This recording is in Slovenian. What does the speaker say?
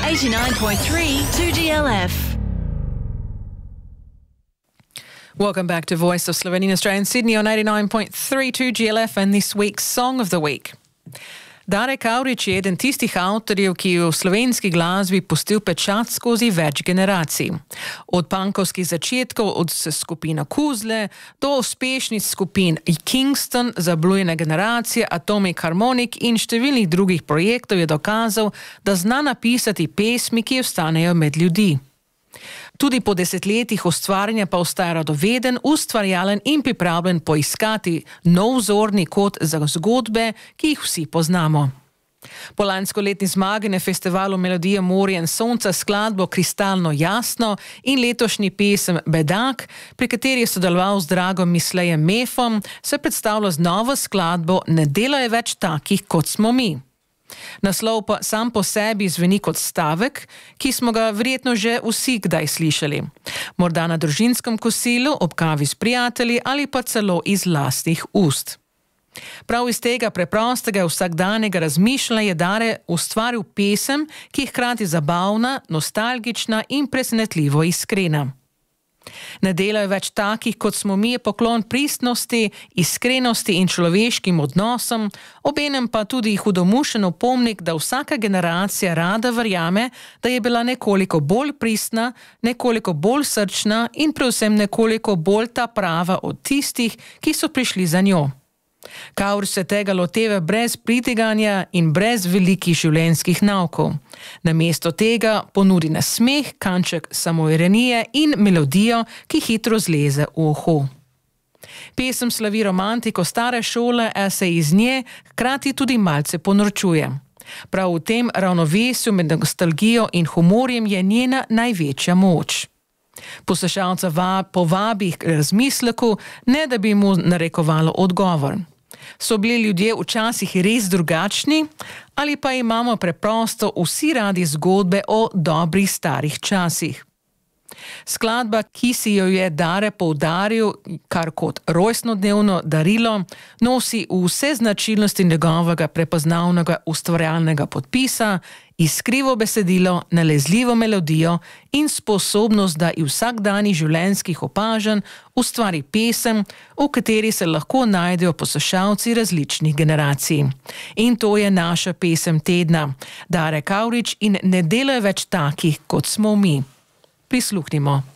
89.3 2GLF. Welcome back to Voice of Slovenia, Australia in Sydney on 89.32 GLF and this week's Song of the Week. Darek Avrić je eden tistih avtorjev, ki je v slovenski glasbi pustil pečat skozi več generacij. Od punkovskih začetkov, od skupina Kuzle, do uspešnic skupin Kingston, Zablujene generacije, Atomic Harmonic in številnih drugih projektov je dokazal, da zna napisati pesmi, ki ostanejo med ljudi. Tudi po desetletjih ustvarjanja pa ostaja radoveden, ustvarjalen in pripravljen poiskati nov vzorni kot za zgodbe, ki jih vsi poznamo. Po lanskoletni zmagi na festivalu Melodija morja in sonca skladbo Kristalno jasno in letošnji pesem Bedak, pri kateri je sodeloval z Dragom Mislejem Mefom, se predstavlja z novo skladbo Ne delajo več takih, kot smo mi. Naslov pa sam po sebi zveni kot stavek, ki smo ga verjetno že vsi kdaj slišali. Morda na družinskem kosilu, ob kavi s prijatelji ali pa celo iz lastnih ust. Prav iz tega preprostega vsakdanjega razmišljanja je Dare ustvaril pesem, ki je hkrati zabavna, nostalgična in presenetljivo iskrena. Ne delajo več takih, kot smo mi, je poklon pristnosti, iskrenosti in človeškim odnosom, obenem pa tudi hudomušen opomnik, da vsaka generacija rada verjame, da je bila nekoliko bolj pristna, nekoliko bolj srčna in predvsem nekoliko bolj ta prava od tistih, ki so prišli za njo. Kavrić se tega loteva brez pridiganja in brez velikih življenjskih naukov. Namesto tega ponudi nasmeh, kanček samoironije in melodijo, ki hitro zleze v uho. Pesem slavi romantiko stare šole, a se iz nje hkrati tudi malce ponorčuje. Prav v tem ravnovesju med nostalgijo in humorjem je njena največja moč. Poslušalca povabi k razmisleku, ne da bi mu narekovalo odgovor. So bili ljudje včasih res drugačni ali pa imamo preprosto vsi radi zgodbe o dobrih starih časih? Skladba, ki si jo je Dare poudaril kar kot rojstnodnevno darilo, nosi vse značilnosti njegovega prepoznavnega ustvarjalnega podpisa, iskrivo besedilo, nalezljivo melodijo in sposobnost, da iz vsakdanjih življenjskih opažanj ustvari pesem, v kateri se lahko najdejo poslušalci različnih generacij. In to je naša pesem tedna. Darek Avrić in Ne delajo več takih, kot smo mi. Prisluhnimo.